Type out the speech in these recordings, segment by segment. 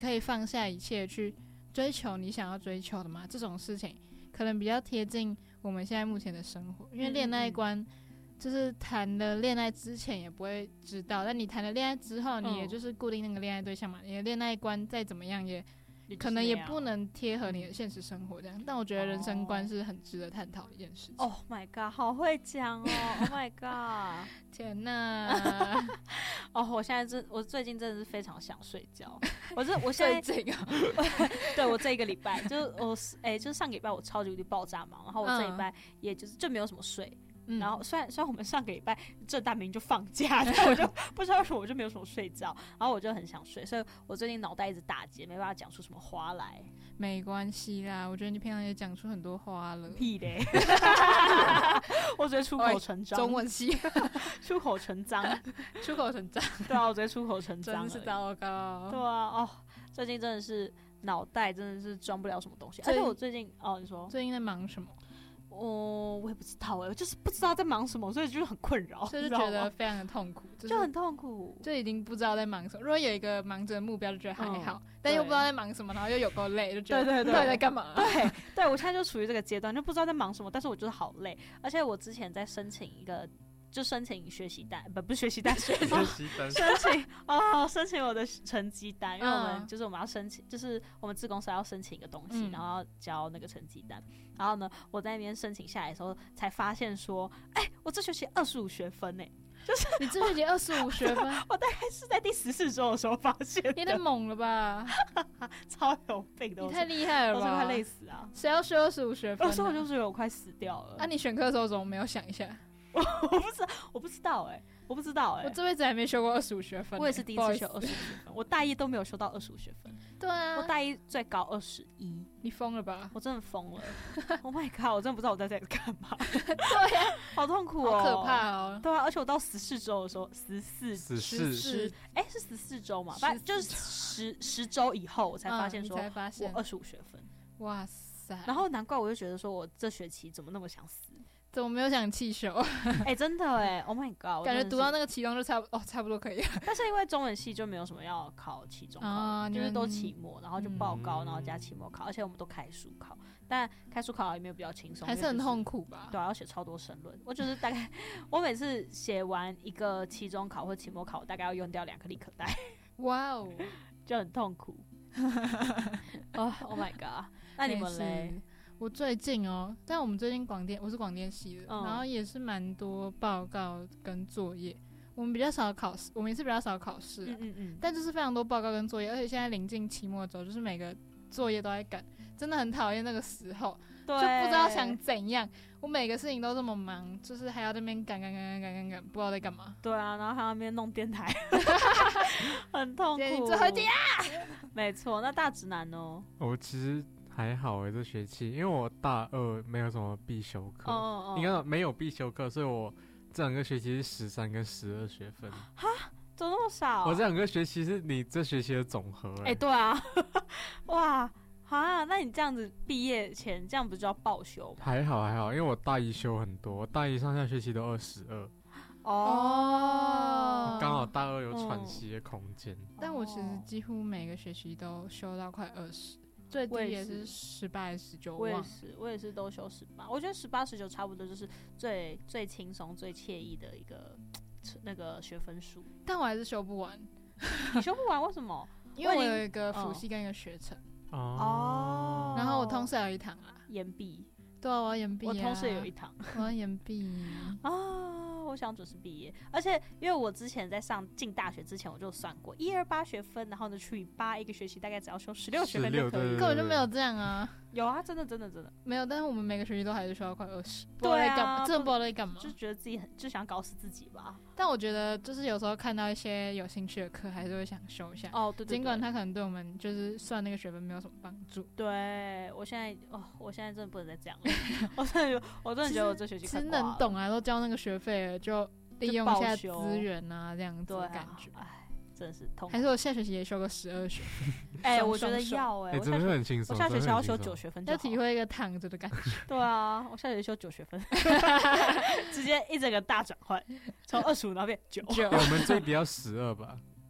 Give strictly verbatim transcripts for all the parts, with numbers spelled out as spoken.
可以放下一切去追求你想要追求的吗？这种事情可能比较贴近我们现在目前的生活，因为恋爱观就是谈了恋爱之前也不会知道，但你谈了恋爱之后，你也就是固定那个恋爱对象嘛，你的恋爱观再怎么样也可能也不能贴合你的现实生活这样。但我觉得人生观是很值得探讨的一件事情。 Oh my god， 好会讲哦 ！Oh my god， 天哪！ 哦，我现在真，我最近真的是非常想睡觉。我这，我现在这个， 对我这一个礼拜，就是我，哎、欸，就是上个礼拜我超级无敌爆炸忙，然后我这礼拜也就是就没有什么睡。嗯、然后虽然虽然我们上个礼拜正大明明就放假，但我就不知道为什么我就没有什么睡觉，然后我就很想睡，所以我最近脑袋一直打结，没办法讲出什么花来。 没关系啦，我觉得你平常也讲出很多花了。 屁嘞！我直接出口成章。 中文系出口成章， 出口成章。 对啊，我直接出口成章， 真是糟糕。 对啊，哦，最近真的是脑袋真的是装不了什么东西，而且我最近哦，你说最近在忙什么？ 哦，我也不知道哎，我就是不知道在忙什么，所以就是很困扰， 就是觉得非常的痛苦， 就很痛苦， 就已经不知道在忙什么。如果有一个忙着的目标，就觉得还好，嗯、但又不知道在忙什么，然后又有够累，就觉得对对对， 到底在干嘛？ 对对，我现在就处于这个阶段，就不知道在忙什么，但是我就是好累，而且我之前在申请一个。就申请学习单，不不是学习单，学习单， 申请哦，申请我的成绩单，因为我们、嗯、就是我们要申请，就是我们志工社要申请一个东西，嗯、然后要交那个成绩单。然后呢，我在那边申请下来的时候，才发现说，哎、欸，我这学期二十五学分呢、欸，就是你这学期二十五学分， 我大概是在第十四周的时候发现的。 你太猛了吧， 超有病的， 你太厉害了吧， 我快累死啊！ 谁要修二十五学分、啊？ 二十五就觉得我快死掉了。 啊，你选课的时候怎么没有想一下？ 我我不知道，我不知道哎、欸，我不知道哎、欸， 我这辈子还没修过二十五学分、欸， 我也是第一次修二十五学分，我大一都没有修到二十五学分。 对啊， 我大一最高二十一， 你疯了吧？ 我真的疯了 ！Oh my god， 我真的不知道我在这里干嘛。 对呀、啊， 好痛苦哦， 好可怕哦。 对啊，而且我到十四周的时候，十四十四十，哎，是十四周嘛？反正就是十十周以后，我才发现说， 嗯、才发现我二十五学分。 哇塞！ 然后难怪我就觉得说我这学期怎么那么想死。 怎么没有想弃修？ 哎、欸，真的哎 ！Oh my god， 感觉读到那个期中就差不哦，差不多可以了。 但是因为中文系就没有什么要考期中考，啊、就是都期末，然后就报告，嗯、然后加期末考，而且我们都开书考。但开书考也没有比较轻松， 还是很痛苦吧？ 对啊，要写超多申论。我就是大概，我每次写完一个期中考或期末考，我大概要用掉两个立可带。 哇哦， 就很痛苦。oh, oh my god！ 那你们嘞？ 我最近哦，但我们最近广电，我是广电系的，嗯、然后也是蛮多报告跟作业。我们比较少考试，我们也是比较少考试，嗯嗯嗯，但就是非常多报告跟作业，而且现在临近期末周，就是每个作业都在赶，真的很讨厌那个时候，就不知道想怎样。我每个事情都这么忙，就是还要在那边赶赶赶赶赶赶赶，不知道在干嘛。 对啊，然后还要那边弄电台，很痛苦。 最后一题啊！ 没错，那大直男呢？ 我其实。还好哎、欸，这学期因为我大二没有什么必修课， oh, oh, oh. 应该没有必修课，所以我这两个学期是十三跟十二学分。 哈，怎么那么少？ 我这两个学期是你这学期的总和、欸。 哎、欸，对啊，哇，哈，那你这样子毕业前这样不就要报修吗？ 还好还好，因为我大一修很多，我大一上下学期都二十二。 哦， 刚好大二有喘息的空间、 嗯。但我其实几乎每个学期都修到快二十。最低也是十八还是十九？ 我也是，我也是都修十八。我觉得十八、十九差不多就是最最轻松、最惬意的一个那个学分数。 但我还是修不完。 你修不完？为什么？ 因为我有一个辅系跟一个学程。 哦。 然后我通识有一堂啊， 延毕。 对啊，我要延毕、啊。 我通识也有一堂， 我要延毕啊。我想准时毕业，而且因为我之前在上进大学之前，我就算过一二八学分，然后呢除以八，一个学期大概只要修十六学分就可以， 根本就没有这样啊。 有啊，真的真的真的没有，但是我们每个学期都还是需要快二十。 对啊， 真的不知道在干嘛， 就觉得自己很就想搞死自己吧。 但我觉得就是有时候看到一些有兴趣的课，还是会想修一下。 哦，对对对， 尽管它可能对我们就是算那个学分没有什么帮助。 对，我现在哦，我现在真的不能再这样了。我真的，我真的觉得我这学期其实能懂啊，都交那个学费了，就利用一下资源啊，这样子的感觉。 哎，真的是痛苦。 还是我下学期也修个十二学分？ 哎、欸，我觉得要哎、欸， 欸、真的很轻松。 我下学期要修九学分就好， 要体会一个躺着的感觉。 对啊，我下学期修九学分，直接一整个大转换，从二十五然后变九。 欸、我们最低要十二吧？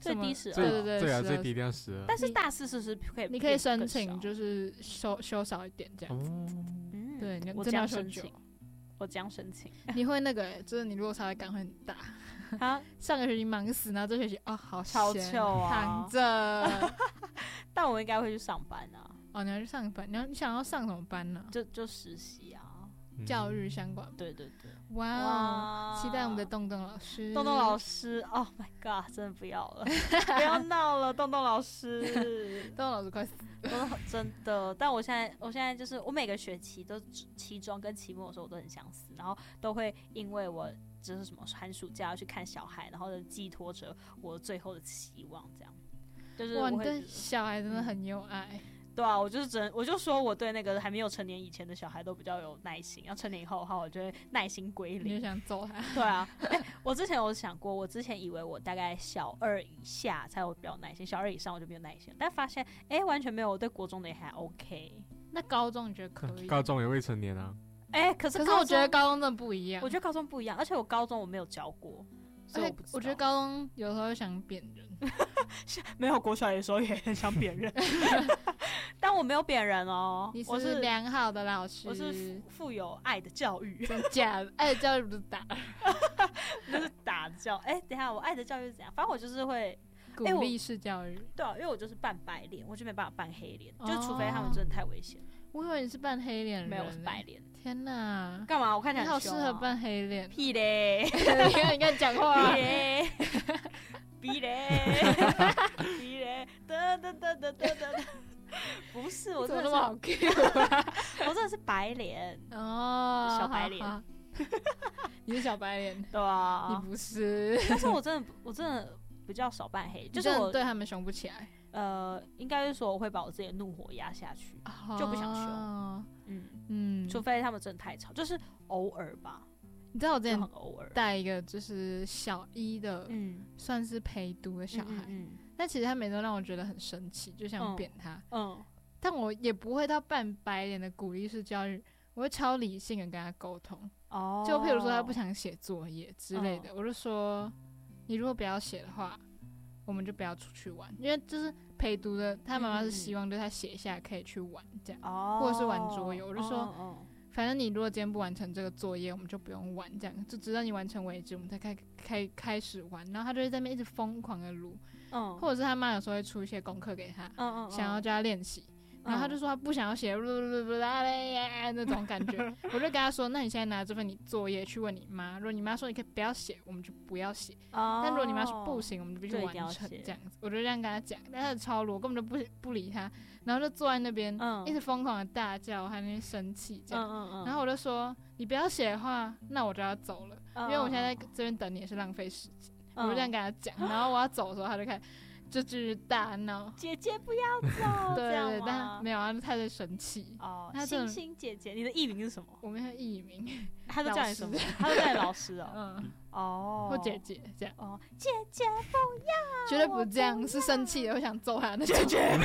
最低十二， 对对对， 对啊，最低一定要十二。 但是大四是不是可以？ 你可以申请，就是修修少一点这样子。 嗯， 对，你我真的要申请， 我这样申请。 你会那个、欸，就是你落差感会很大。啊，上个学期忙死，然后这学期哦好超糗啊， 躺着。 但我应该会去上班啊。 哦，你要去上班？你要你想要上什么班呢、啊？ 就就实习啊。 教育相关， 对对对， 哇、wow, 期待我们的洞洞老师。 洞洞老师 ，Oh my god， 真的不要了，不要闹了，洞洞老师， 洞洞老师快死了， 真的。但我现在，我现在就是我每个学期都期中跟期末的时候我都很想死，然后都会因为我就是什么寒暑假要去看小孩，然后寄托着我最后的期望，这样。就是哇，你对小孩真的很有爱。嗯对啊，我就是真，我就说我对那个还没有成年以前的小孩都比较有耐心，要成年以后的话，我就会耐心归零。 你就想揍他？ 对啊，哎、欸，我之前有想过，我之前以为我大概小二以下才有比较耐心，小二以上我就没有耐心，但发现哎、欸，完全没有，我对国中的也还 OK。 那高中你觉得可以？ 高中也未成年啊。 哎、欸，可是可是我觉得高中真的不一样。 我觉得高中不一样，而且我高中我没有教过。所以 我, 我觉得高中有时候会想扁人， 没有国小的时候也很想扁人，但我没有扁人哦。 你是良好的老师， 我是富有爱的教育。 真假的？爱的教育不是打， 那是打的教。哎、欸，等一下，我爱的教育是怎样？反正我就是会鼓励式教育、欸。 对啊，因为我就是扮白脸，我就没办法扮黑脸，哦、就除非他们真的太危险。 我以为你是扮黑脸人， 没有，我是白脸。 天哪， 干嘛？我看起来很好适合扮黑脸。 屁嘞！ 你看，你看，讲话。 屁嘞！屁嘞！屁嘞！噔噔噔噔噔噔。不是，我真的是好 Q 啊！ 我真的是白脸哦， 小白脸。 你是小白脸， 对啊， 你不是。 但是我真的，我真的比较少扮黑，就是我对他们凶不起来。 呃，应该是说我会把我自己的怒火压下去，哦、就不想凶。嗯嗯，除非他们真的太吵，就是偶尔吧。 你知道我之前很偶尔带一个就是小一的，嗯，算是陪读的小孩，嗯, 嗯, 嗯，但其实他每次都让我觉得很生气，就想扁他，嗯，嗯但我也不会到扮白脸的鼓励式教育，我会超理性的跟他沟通。哦，就譬如说他不想写作业之类的，哦、我就说你如果不要写的话。我们就不要出去玩，因为就是陪读的，他妈妈是希望就是他写下可以去玩这样，嗯、或者是玩桌游。我就说，哦、反正你如果今天不完成这个作业，我们就不用玩，这样就直到你完成为止，我们才开开开始玩。然后他就会在那边一直疯狂的撸，嗯，或者是他妈有时候会出一些功课给他，嗯嗯，想要叫他练习。然后他就说他不想要写那种感觉，我就跟他说，那你现在拿这份你作业去问你妈，如果你妈说你可以不要写，我们就不要写，哦、但如果你妈说不行，我们就必须完成这样子。我就这样跟他讲，但他超弱，我根本就不不理他，然后就坐在那边、嗯、一直疯狂的大叫，还在那边生气这样、嗯嗯嗯。然后我就说你不要写的话，那我就要走了，嗯、因为我现在在这边等你也是浪费时间、嗯。我就这样跟他讲，然后我要走的时候，他就开始。就继续大闹， 姐姐不要走， 对对对，但没有啊，他在生气。 哦，星星姐姐，你的艺名是什么？ 我们的艺名， 他都叫你什么？他都叫你老师哦。嗯，哦， 或姐姐这样。 哦，姐姐不要， 绝对不是这样，是生气的，我想揍他那姐姐。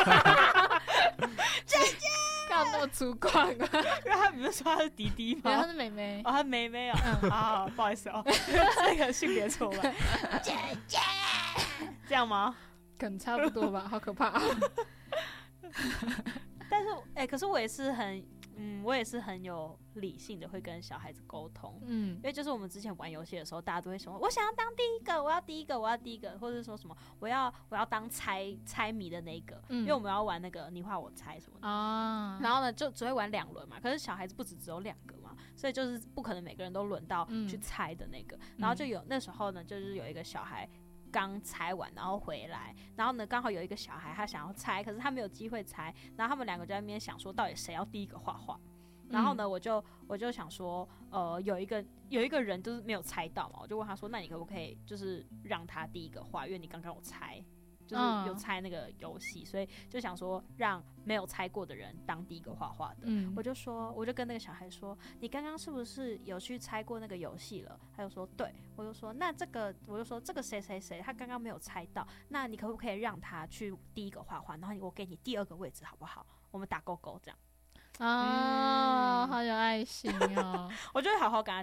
姐姐， 干嘛那么粗犷？ 因为他不是说他是弟弟吗？ 他是妹妹。 哦，他妹妹啊。嗯，好，不好意思哦，这个性别错了。姐姐。这样吗？ 可能差不多吧，好可怕、喔。 但是，哎、欸，可是我也是很，嗯，我也是很有理性的，会跟小孩子沟通。嗯，因为就是我们之前玩游戏的时候，大家都会说，我想要当第一个，我要第一个，我要第一个，或者说什么，我要我要当猜猜谜的那个、嗯，因为我们要玩那个你画我猜什么的啊。然后呢，就只会玩两轮嘛。可是小孩子不止只有两个嘛，所以就是不可能每个人都轮到去猜的那个。嗯、然后就有那时候呢，就是有一个小孩。刚猜完，然后回来，然后呢，刚好有一个小孩他想要猜，可是他没有机会猜，然后他们两个就在那边想说，到底谁要第一个画画？然后呢，嗯、我就我就想说，呃，有一个有一个人就是没有猜到嘛，我就问他说，那你可不可以就是让他第一个画？因为你刚刚有猜。就是有猜那个游戏、嗯，所以就想说让没有猜过的人当第一个画画的、嗯。我就说，我就跟那个小孩说，你刚刚是不是有去猜过那个游戏了？他就说对。我就说那这个，我就说这个谁谁谁，他刚刚没有猜到，那你可不可以让他去第一个画画，然后我给你第二个位置好不好？我们打勾勾这样。 哦、嗯，好有爱心哦！ 我就会好好跟他讲。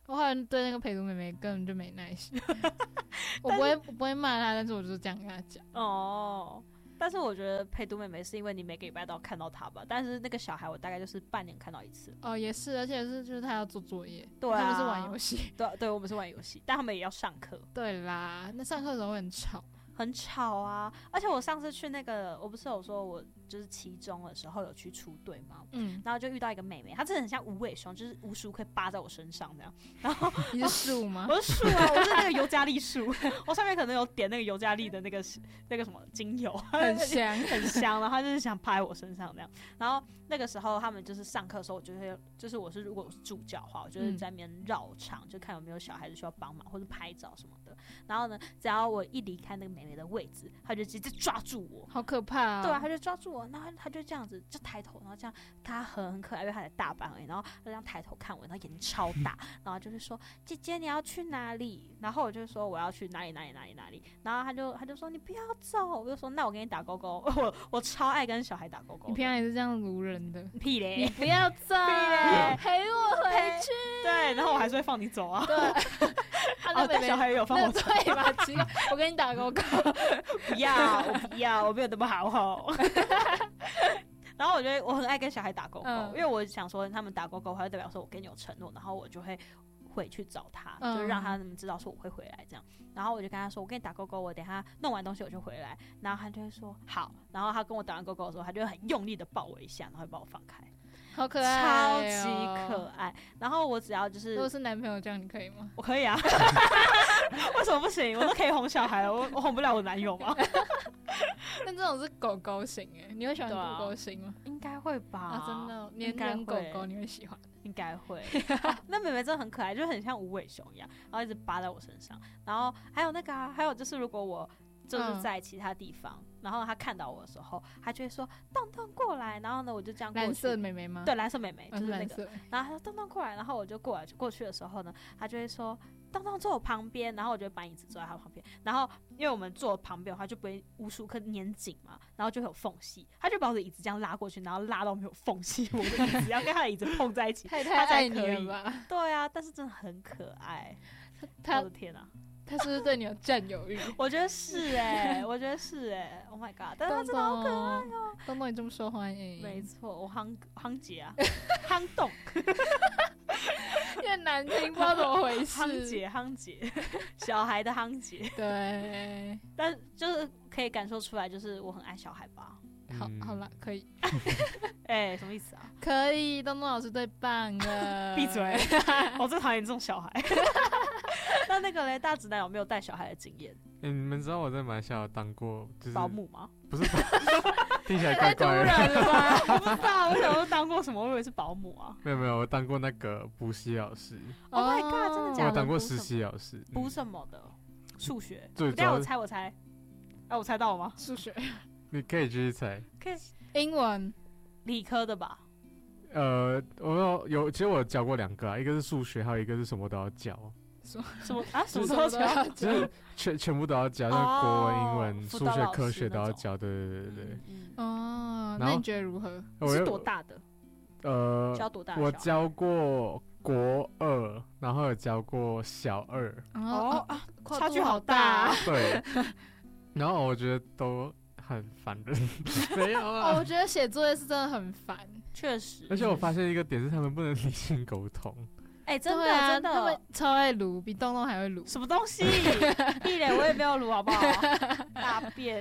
我后来对那个陪读妹妹根本就没耐心，我不会我不会骂她，但是我就是这样跟她讲。 哦，但是我觉得陪读妹妹是因为你每个礼拜都要看到她吧，但是那个小孩我大概就是半年看到一次。 哦，也是，而且是就是她要做作业， 对啊， 他们是玩游戏， 对对，我们是玩游戏，但他们也要上课。 对啦，那上课的时候会很吵。 很吵啊！而且我上次去那个，我不是有说我就是期中的时候有去出队嘛，嗯，然后就遇到一个妹妹，她真的很像无尾熊，就是无时无刻扒在我身上这样。然后你是树吗？ 我是树啊，我是那个尤加利树，我上面可能有点那个尤加利的那个那个什么精油， 很香很香，然后她就是想趴在我身上这样。然后那个时候他们就是上课的时候，我就会就是我是如果我是助教的话，我就是在那边绕场，嗯，就看有没有小孩子需要帮忙或者拍照什么的。然后呢，只要我一离开那个妹妹的位置，他就直接抓住我， 好可怕哦！ 对啊，他就抓住我，然后他就这样子就抬头，然后这样他很很可爱，因为他才大班而已，然后他这样抬头看我，然后眼睛超大，然后就是说姐姐你要去哪里？然后我就说我要去哪里哪里哪里哪里，然后他就他就说你不要走，我就说那我给你打勾勾，我我超爱跟小孩打勾勾。 你平常也是这样撸人的？ 屁嘞！ 你不要走， 屁嘞！ 陪我回去。 对，然后我还是会放你走啊。 对， 哦，但小孩也有放我走， 对吧？奇怪，我跟你打勾勾。 不要，我不要，我没有那么好吼。然后我觉得我很爱跟小孩打勾勾，嗯，因为我想说他们打勾勾，还代表说我跟你有承诺，然后我就会回去找他，嗯，就是让他们知道说我会回来这样。然后我就跟他说，我跟你打勾勾，我等一下弄完东西我就回来。然后他就会说好。然后他跟我打完勾勾的时候，他就会很用力的抱我一下，然后会把我放开。 好可爱， 超级可爱。然后我只要就是， 如果是男朋友这样，你可以吗？ 我可以啊。为什么不行？我都可以哄小孩了，我我哄不了我男友吗？ 但这种是狗狗型哎，你会喜欢狗狗型吗？ 应该会吧。 啊，真的，黏人狗狗你会喜欢？ 应该会。那妹妹真的很可爱，就很像无尾熊一样，然后一直扒在我身上。然后还有那个啊，还有就是如果我就是在其他地方，嗯，然后他看到我的时候，他就会说动动过来，然后呢我就这样过去。 蓝色妹妹吗？ 对，蓝色妹妹就是那个。 嗯， 然后他说动动过来，然后我就过来过去的时候呢，他就会说动动坐我旁边，然后我就搬椅子坐在他旁边。然后因为我们坐旁边的话就不会无时无刻粘紧嘛，然后就会有缝隙，他就把我的椅子这样拉过去，然后拉到没有缝隙，我的椅子要跟他的椅子碰在一起， 太太爱你了吧？ 对啊，但是真的很可爱。 他我的天啊！ 他是不是对你有占有欲？ 我觉得是哎，欸，我觉得是哎，欸、，Oh my god！ 但是他真的好可爱哦， 东东你这么受欢迎， 没错，我夯夯姐啊，夯动， 有点难听，不知道怎么回事。 夯姐，夯姐，小孩的夯姐， 对， 但就是可以感受出来，就是我很爱小孩吧。 好，好了，可以。 哎、欸，什么意思啊？ 可以，东东老师最棒了。 闭嘴！我最讨厌这种小孩。那那个嘞，大直男有没有带小孩的经验？ 欸，你们知道我在马来西亚有当过就是保姆吗？ 不是，听起来怪怪的。 太突然了吧？ 我不知道，我想说当过什么，我以为是保姆啊。 没有没有，我当过那个补习老师。 Oh my god！ 真的假的？ 我当过实习老师。 补什么的？数学。 对， 等一下我猜我猜。哎、啊，我猜到了吗？ 数学。 你可以继续猜。 可以。 英文。 理科的吧。 呃，我有有，其实我教过两个啊，一个是数学，还有一个是什么都要教。 什么什么啊？什么都要教？ 就是全全部都要教，像国文、英文、数学、科学都要教。对对对对。 哦，那你觉得如何？ 是多大的？ 呃， 教多大的？ 我教过国二，然后有教过小二。 哦啊，差距好大。 对。然后我觉得都很烦人。没有啊。 哦，我觉得写作业是真的很烦， 确实。 而且我发现一个点是，他们不能理性沟通。 哎、欸，真的、 啊、 真的， 他们超爱撸，比东东还会撸。 什么东西？屁嘞，我也没有撸，好不好？大便。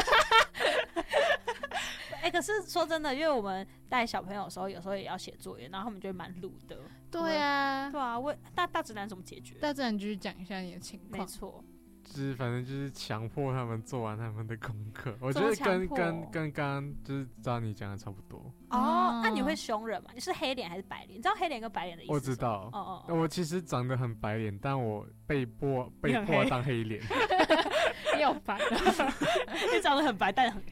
哎、欸，可是说真的，因为我们带小朋友的时候，有时候也要写作业，然后他们就会蛮撸的。 对啊， 对啊，我大大直男怎么解决？ 大直男继续讲一下你的情况。 没错。 就是反正就是强迫他们做完他们的功课，我觉得跟跟跟刚刚就是照你讲的差不多。 哦，那、啊、你会凶人吗？你是黑脸还是白脸？你知道黑脸跟白脸的意思？ 我知道。 哦哦，我其实长得很白脸，但我被迫被迫当黑脸。 你好烦啊！ 你长得很白，但很